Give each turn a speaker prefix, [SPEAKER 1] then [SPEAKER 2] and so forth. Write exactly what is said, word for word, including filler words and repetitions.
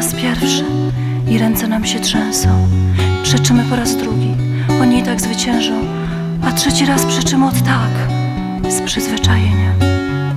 [SPEAKER 1] raz pierwszy i ręce nam się trzęsą. Przeczymy po raz drugi, oni i tak zwyciężą, a trzeci raz przeczymy od tak, z przyzwyczajenia.